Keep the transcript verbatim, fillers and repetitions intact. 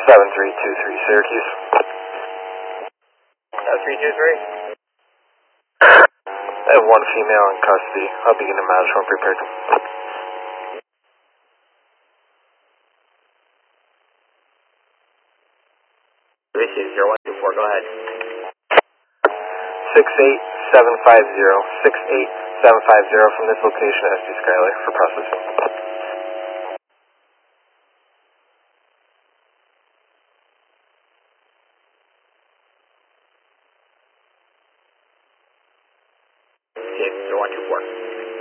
seven three two three Syracuse. Uh, three two three. I have one female in custody. I'll begin to manage when prepared. Receive zero one two four, go ahead. six eight seven five zero, six eight seven five zero from this location, S D Skyler, for processing. Receive zero one two four.